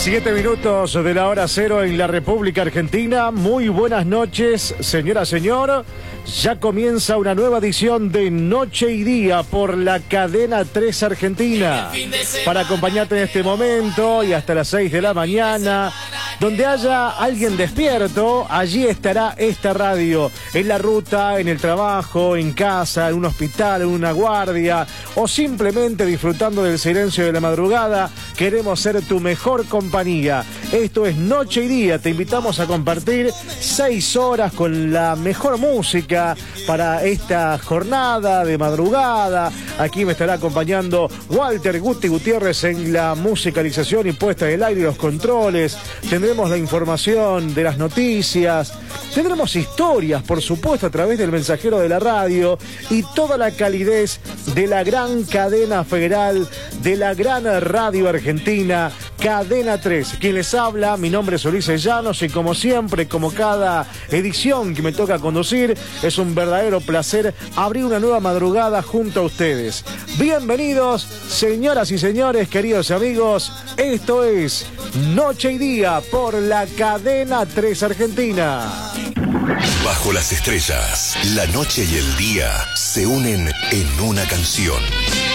7 minutos de la hora cero en la República Argentina. Muy buenas noches, señora, señor. Ya comienza una nueva edición de Noche y Día por la Cadena 3 Argentina. Para acompañarte en este momento y hasta las 6 de la mañana. Donde haya alguien despierto, allí estará esta radio. En la ruta, en el trabajo, en casa, en un hospital, en una guardia o simplemente disfrutando del silencio de la madrugada. Queremos ser tu mejor compañía. Esto es Noche y Día. Te invitamos a compartir 6 horas con la mejor música para esta jornada de madrugada. Aquí me estará acompañando Walter Guti Gutiérrez en la musicalización y puesta del aire y los controles. Tendremos la información de las noticias, tendremos historias, por supuesto, a través del mensajero de la radio y toda la calidez de la gran cadena federal, de la gran radio argentina, Cadena 3. Quien les habla, mi nombre es Ulises Llanos y como siempre, como cada edición que me toca conducir, es un verdadero placer abrir una nueva madrugada junto a ustedes. Bienvenidos, señoras y señores, queridos amigos. Esto es Noche y Día por la Cadena 3 Argentina. Bajo las estrellas, la noche y el día se unen en una canción.